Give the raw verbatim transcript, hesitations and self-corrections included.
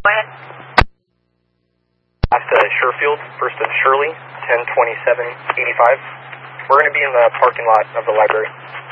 Go ahead. Last uh, Sherfield, first of Shirley, ten twenty-seven eighty-five. We're going to be in the parking lot of the library.